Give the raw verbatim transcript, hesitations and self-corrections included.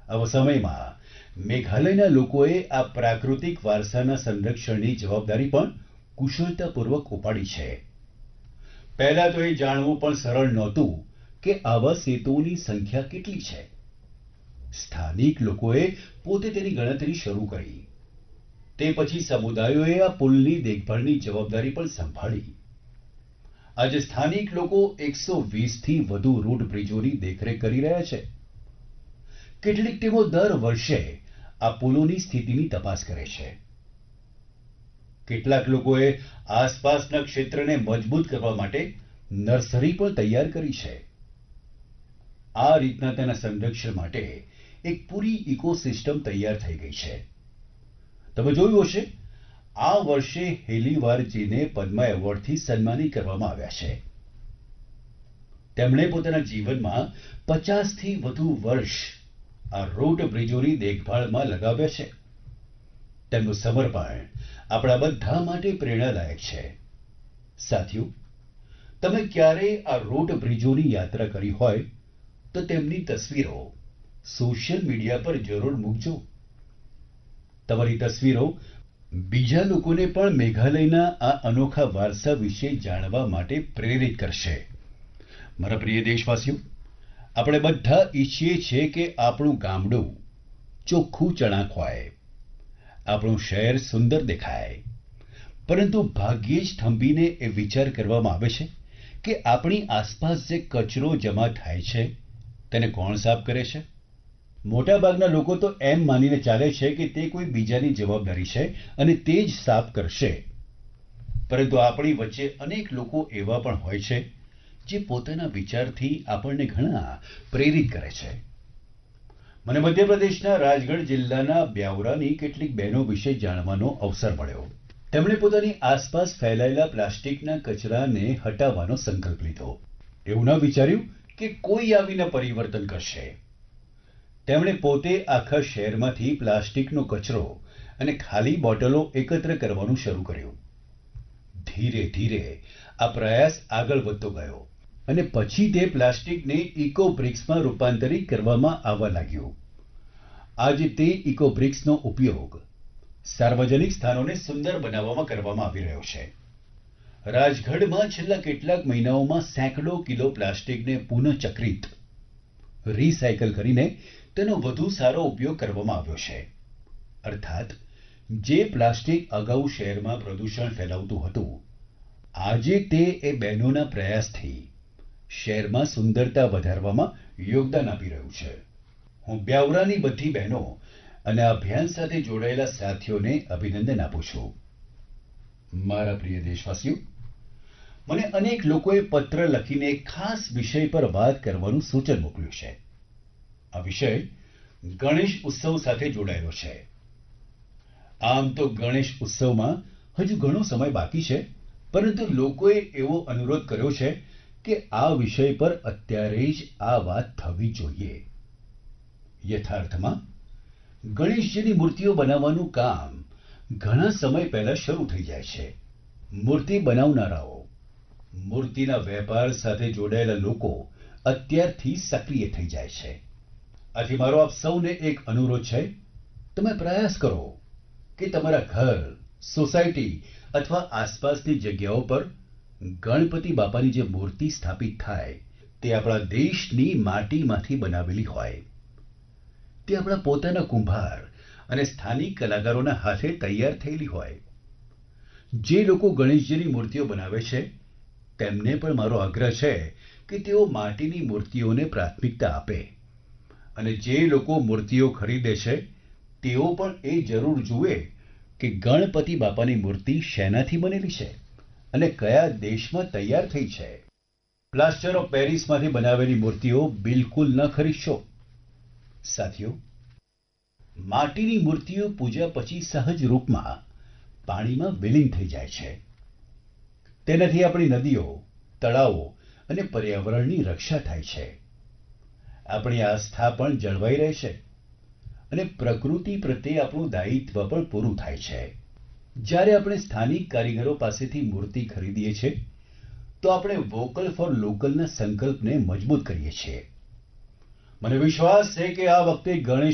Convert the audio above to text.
આવા સમયમાં મેઘાલયના લોકોએ આ પ્રાકૃતિક વારસાના સંરક્ષણની જવાબદારી પણ કુશળતાપૂર્વક ઉપાડી છે. પહેલા તો એ જાણવું પણ સરળ નહોતું કે આવા સેતુઓની સંખ્યા કેટલી છે. સ્થાનિક લોકોએ પોતે તેની ગણતરી શરૂ કરી. તે પછી સમુદાયોએ આ પુલની દેખભાળની જવાબદારી પણ સંભાળી. આજે સ્થાનિક લોકો એકસો વીસથી વધુ રૂટ બ્રિજોની દેખરેખ કરી રહ્યા છે. કેટલીક ટીમો દર વર્ષે આ પુલોની સ્થિતિની તપાસ કરે છે. કેટલાક લોકોએ આસપાસના ક્ષેત્રને મજબૂત કરવા માટે નર્સરી પણ તૈયાર કરી છે. આ રીતના તેના સંરક્ષણ માટે એક પૂરી ઇકોસિસ્ટમ તૈયાર થઈ ગઈ છે. તમે જોયું હશે, આ વર્ષે હેલીવારજીને પદ્મ એવોર્ડથી સન્માનિત કરવામાં આવ્યા છે. તેમણે પોતાના જીવનમાં પચાસથી વધુ વર્ષ આ રૂટ બ્રિજોની દેખભાળમાં લગાવ્યા છે. તેમનું સમર્પણ આપણા બધા માટે પ્રેરણાદાયક છે. સાથીઓ, તમે ક્યારેય આ રૂટ બ્રિજોની યાત્રા કરી હોય તો તેમની તસવીરો સોશિયલ મીડિયા પર જરૂર મૂકજો. તમારી તસવીરો બીજા લોકોને પણ મેઘાલયના આ અનોખા વારસા વિશે જાણવા માટે પ્રેરિત કરશે. મારા પ્રિય દેશવાસીઓ, આપણે બધા ઈચ્છીએ છીએ કે આપણું ગામડું ચોખ્ખું ચણાક હોય, આપણું શહેર સુંદર દેખાય. પરંતુ ભાગ્યે જ થંભીને એ વિચાર કરવામાં આવે છે કે આપણી આસપાસ જે કચરો જમા થાય છે તેને કોણ સાફ કરે છે. મોટાભાગના લોકો તો એમ માનીને ચાલે છે કે તે કોઈ બીજાની જવાબદારી છે અને તે જ સાફ કરશે. પરંતુ આપણી વચ્ચે અનેક લોકો એવા પણ હોય છે જે પોતાના વિચારથી આપણને ઘણા પ્રેરિત કરે છે. મને મધ્યપ્રદેશના રાજગઢ જિલ્લાના બ્યાવરાની કેટલીક બહેનો વિશે જાણવાનો અવસર મળ્યો. તેમણે પોતાની આસપાસ ફેલાયેલા પ્લાસ્ટિકના કચરાને હટાવવાનો સંકલ્પ લીધો. એવું ન વિચાર્યું કે કોઈ આવીને પરિવર્તન કરશે. તેમણે પોતે આખા શહેરમાંથી પ્લાસ્ટિકનો કચરો અને ખાલી બોટલો એકત્ર કરવાનું શરૂ કર્યું. ધીરે ધીરે આ પ્રયાસ આગળ વધતો ગયો અને પછી તે પ્લાસ્ટિકને ઇકો બ્રિક્સમાં રૂપાંતરિત કરવામાં આવવા લાગ્યું. આજે તે ઇકો બ્રિક્સનો ઉપયોગ સાર્વજનિક સ્થાનોને સુંદર બનાવવામાં કરવામાં આવી રહ્યો છે. રાજગઢમાં છેલ્લા કેટલાક મહિનાઓમાં સેંકડો કિલો પ્લાસ્ટિકને પુનઃચક્રિત રિસાયકલ કરીને તેનો વધુ સારો ઉપયોગ કરવામાં આવ્યો છે. અર્થાત જે પ્લાસ્ટિક અગાઉ શહેરમાં પ્રદૂષણ ફેલાવતું હતું, આજે તે એ બહેનોના પ્રયાસથી શહેરમાં સુંદરતા વધારવામાં યોગદાન આપી રહ્યું છે. હું બ્યાવરાની બધી બહેનો અને આ અભિયાન સાથે જોડાયેલા સાથીઓને અભિનંદન આપું છું. મારા પ્રિય દેશવાસીઓ, મને અનેક લોકોએ પત્ર લખીને એક ખાસ વિષય પર વાત કરવાનું સૂચન મોકલ્યું છે. આ વિષય ગણેશ ઉત્સવ સાથે જોડાયેલો છે. આમ તો ગણેશ ઉત્સવમાં હજુ ઘણો સમય બાકી છે, પરંતુ લોકોએ એવો અનુરોધ કર્યો છે કે આ વિષય પર અત્યારે જ આ વાત થવી જોઈએ. યથાર્થમાં ગણેશજીની મૂર્તિઓ બનાવવાનું કામ ઘણા સમય પહેલા શરૂ થઈ જાય છે. મૂર્તિ બનાવનારાઓ, મૂર્તિના વેપાર સાથે જોડાયેલા લોકો અત્યારથી સક્રિય થઈ જાય છે. આથી મારો આપ સૌને એક અનુરોધ છે, તમે પ્રયાસ કરો કે તમારા ઘર, સોસાયટી અથવા આસપાસની જગ્યાઓ પર ગણપતિ બાપાની જે મૂર્તિ સ્થાપિત થાય તે આપણા દેશની માટીમાંથી બનાવેલી હોય. તે આપણા પોતાના કુંભાર અને સ્થાનિક કલાકારોના હાથે તૈયાર થયેલી હોય. જે લોકો ગણેશજીની મૂર્તિઓ બનાવે છે તેમને પણ મારો આગ્રહ છે કે તેઓ માટીની મૂર્તિઓને પ્રાથમિકતા આપે અને જે લોકો મૂર્તિઓ ખરીદે છે તેઓ પણ એ જરૂર જુએ કે ગણપતિ બાપાની મૂર્તિ શેનાથી બનેલી છે અને કયા દેશમાં તૈયાર થઈ છે. પ્લાસ્ટર ઓફ પેરિસમાંથી બનાવેલી મૂર્તિઓ બિલકુલ ન ખરીદશો. સાથીઓ, માટીની મૂર્તિઓ પૂજા પછી સહજ રૂપમાં પાણીમાં વિલીન થઈ જાય છે. તેનાથી આપણી નદીઓ, તળાવો અને પર્યાવરણની રક્ષા થાય છે. આપણી આસ્થા પણ જળવાઈ રહે છે અને પ્રકૃતિ પ્રત્યે આપણું દાયિત્વ પણ પૂરું થાય છે. જ્યારે આપણે સ્થાનિક કારીગરો પાસેથી મૂર્તિ ખરીદીએ છીએ તો આપણે વોકલ ફોર લોકલના સંકલ્પને મજબૂત કરીએ છીએ. મને વિશ્વાસ છે કે આ વખતે ગણેશ